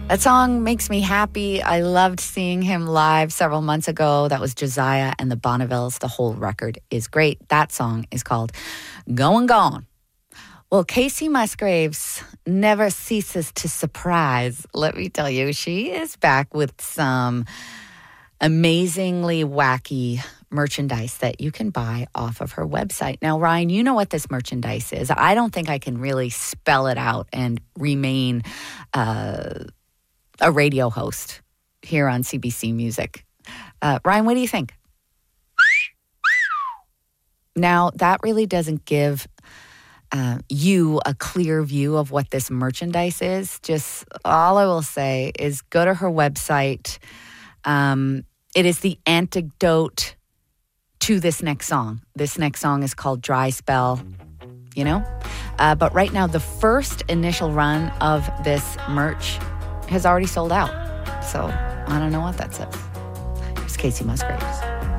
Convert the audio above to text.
That song makes me happy. I loved seeing him live several months ago. That was Josiah and the Bonnevilles. The whole record is great. That song is called Goin' Gone. Well, Casey Musgraves never ceases to surprise. Let me tell you, she is back with some amazingly wacky merchandise that you can buy off of her website. Now, Ryan, you know what this merchandise is. I don't think I can really spell it out and remain a radio host here on CBC Music. Ryan, what do you think? Now, that really doesn't give you a clear view of what this merchandise is. Just all I will say is go to her website. It is the antidote to this next song. This next song is called Dry Spell, But right now, the first initial run of this merch has already sold out. So I don't know what that says. Here's Casey Musgraves.